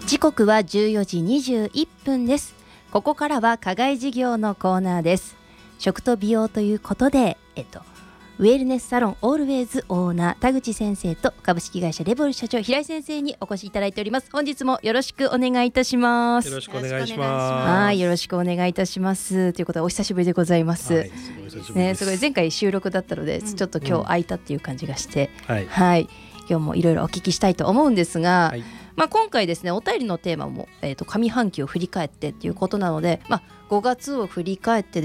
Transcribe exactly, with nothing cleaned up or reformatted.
時刻はじゅうよじにじゅういっぷんです。ここからは課外事業のコーナーです。食と美容ということで、えっと、ウェルネスサロンオールウェイズオーナー田口先生と株式会社レボル社長平井先生にお越しいただいております。本日もよろしくお願いいたします。 よろしくお願いします。 はい、よろしくお願いいたします。ということでお久しぶりでございます。はい、すごい久しぶりですね。すごい前回収録だったので、うん、ちょっと今日空いたっていう感じがして、うん、はい、はい、今日もいろいろお聞きしたいと思うんですが、はい、まあ、今回ですねお便りのテーマも、えーと、上半期を振り返ってっていうことなので、まあ、ごがつを振り返って